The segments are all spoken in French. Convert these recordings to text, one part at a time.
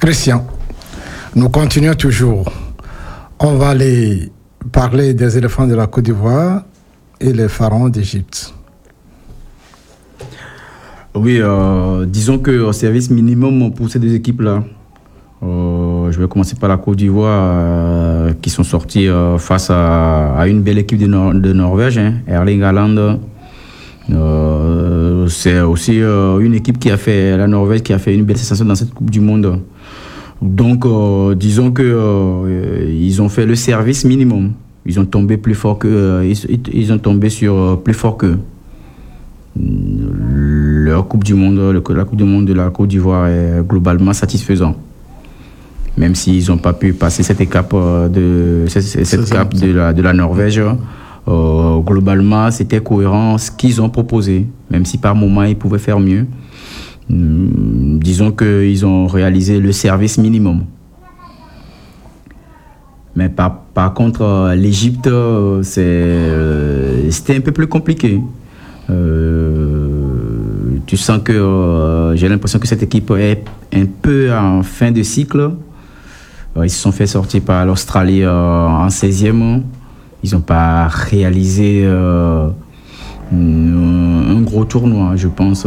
Christian, nous continuons toujours. On va aller parler des éléphants de la Côte d'Ivoire et les pharaons d'Égypte. Oui, disons qu'au service minimum pour ces deux équipes-là, je vais commencer par la Côte d'Ivoire qui sont sortis face à une belle équipe de Norvège, hein, Erling Haaland. C'est aussi une équipe la Norvège qui a fait une belle sensation dans cette Coupe du Monde. Donc, disons que ils ont fait le service minimum. Ils ont tombé plus fort ils ont tombé sur plus fort qu'eux. Leur Coupe du Monde, la Coupe du Monde de la Côte d'Ivoire est globalement satisfaisant. Même s'ils n'ont pas pu passer cette étape de la Norvège, globalement, c'était cohérent ce qu'ils ont proposé, même si par moments ils pouvaient faire mieux. Disons qu'ils ont réalisé le service minimum. Mais par contre, l'Égypte, c'était un peu plus compliqué. Tu sens que j'ai l'impression que cette équipe est un peu en fin de cycle. Ils se sont fait sortir par l'Australie en 16e. Ils n'ont pas réalisé un gros tournoi, je pense.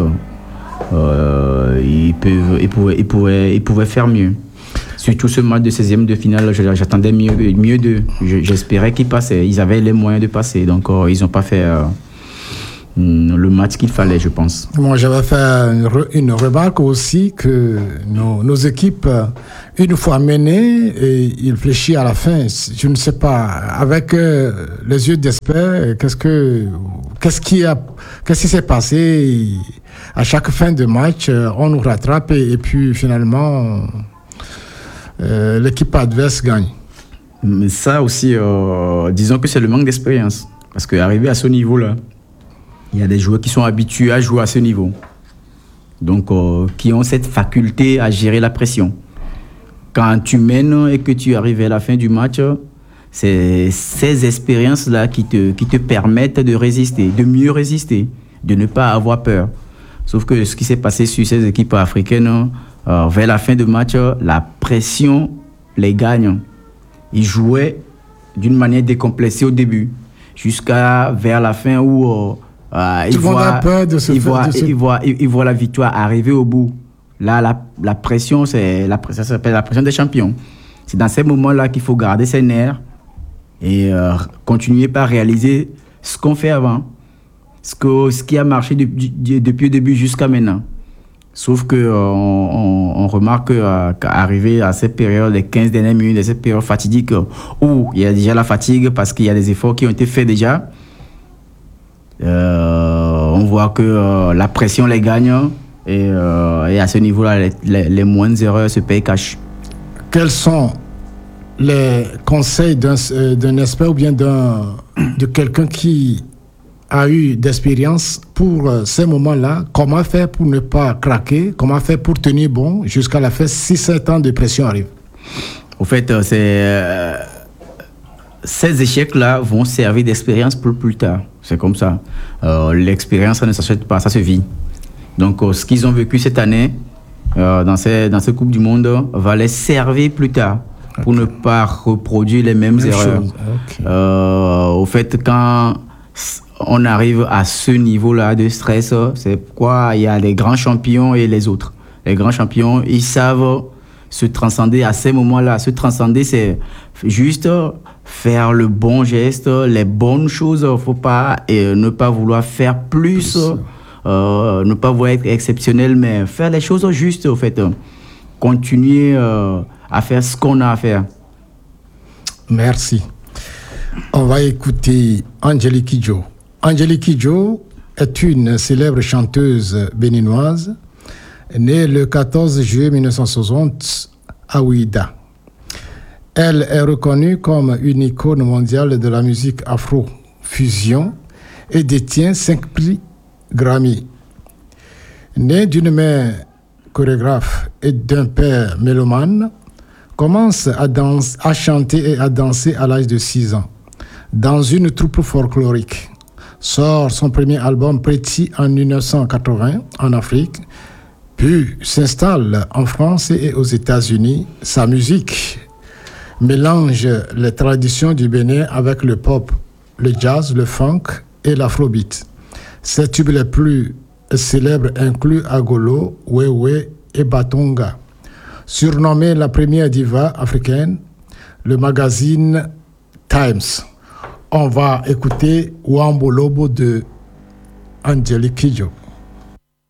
Ils pouvaient faire mieux. Surtout ce match de 16e de finale, j'attendais mieux d'eux. J'espérais qu'ils passaient. Ils avaient les moyens de passer. Donc, ils n'ont pas fait le match qu'il fallait, je pense. Moi, j'avais fait une remarque aussi que nos équipes, une fois menées, et ils fléchissent à la fin. Je ne sais pas, avec les yeux d'espère, qu'est-ce qui s'est passé? À chaque fin de match, on nous rattrape et puis finalement, l'équipe adverse gagne. Mais ça aussi, disons que c'est le manque d'expérience. Parce qu'arriver à ce niveau-là, il y a des joueurs qui sont habitués à jouer à ce niveau. Donc, qui ont cette faculté à gérer la pression. Quand tu mènes et que tu arrives à la fin du match, c'est ces expériences-là qui te permettent de résister, de mieux résister, de ne pas avoir peur. Sauf que ce qui s'est passé sur ces équipes africaines, vers la fin du match, la pression les gagne. Ils jouaient d'une manière décomplexée au début, jusqu'à vers la fin où ils voient la victoire arriver au bout. Là, la pression, ça s'appelle la pression des champions. C'est dans ces moments-là qu'il faut garder ses nerfs et continuer par réaliser ce qu'on fait avant. Ce qui a marché depuis le début jusqu'à maintenant. Sauf qu'on remarque qu'arriver à cette période, les 15 dernières minutes, cette période fatidique, où il y a déjà la fatigue parce qu'il y a des efforts qui ont été faits déjà, on voit que la pression les gagne et à ce niveau-là, les moindres erreurs se payent cash. Quels sont les conseils d'un expert ou bien de quelqu'un qui a eu d'expérience pour ces moments-là? Comment faire pour ne pas craquer? Comment faire pour tenir bon jusqu'à la fin si 7 ans de pression arrivent? Au fait, ces échecs-là vont servir d'expérience pour plus tard. C'est comme ça. L'expérience, ça ne s'achète pas, ça se vit. Donc, ce qu'ils ont vécu cette année dans cette Coupe du Monde va les servir plus tard pour ne pas reproduire les mêmes erreurs. Au fait, quand on arrive à ce niveau-là de stress, c'est pourquoi il y a les grands champions et les autres. Les grands champions, ils savent se transcender à ces moments-là. Se transcender, c'est juste faire le bon geste, les bonnes choses. Il ne faut pas ne pas vouloir faire plus, ne pas vouloir être exceptionnel, mais faire les choses justes, au fait. Continuer à faire ce qu'on a à faire. Merci. On va écouter Angélique Kidjo. Angélique Kidjo est une célèbre chanteuse béninoise, née le 14 juillet 1960 à Ouidah. Elle est reconnue comme une icône mondiale de la musique afro-fusion et détient 5 prix Grammy. Née d'une mère chorégraphe et d'un père mélomane, commence à chanter et à danser à l'âge de 6 ans dans une troupe folklorique. Sort son premier album Pretty en 1980 en Afrique, puis s'installe en France et aux États-Unis. Sa musique mélange les traditions du Bénin avec le pop, le jazz, le funk et l'afrobeat. Ses tubes les plus célèbres incluent Agolo, Wewe et Batonga. Surnommée la première diva africaine, le magazine Times. On va écouter Wambolobo de Angelique Kidjo.